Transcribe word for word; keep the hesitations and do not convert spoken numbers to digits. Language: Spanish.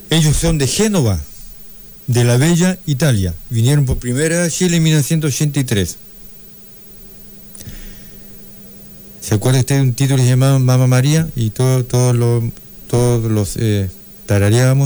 Ellos son de Génova, de la bella Italia. Vinieron por primera vez a Chile en mil novecientos ochenta y tres. ¿Se acuerda usted de un título llamado Mamma María? Y todos todo lo, todos los eh, tarareábamos.